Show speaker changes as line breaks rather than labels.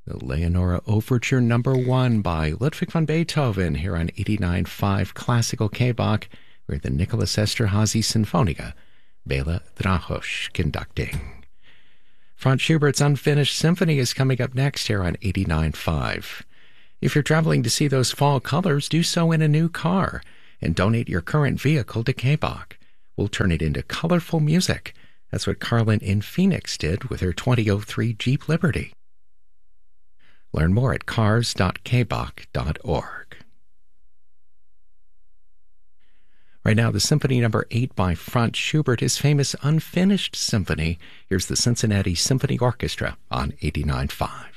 The Leonora Overture Number 1 by Ludwig van Beethoven here on 89.5 Classical K-Bach, where the Nicholas Esterhazy Sinfonia, Bela Drahos conducting. Franz Schubert's Unfinished Symphony is coming up next here on 89.5. If you're traveling to see those fall colors, do so in a new car and donate your current vehicle to K-Bach. We'll turn it into colorful music. That's what Carlin in Phoenix did with her 2003 Jeep Liberty. Learn more at cars.kbach.org. Right now, the Symphony Number 8 by Franz Schubert, his famous Unfinished Symphony. Here's the Cincinnati Symphony Orchestra on 89.5.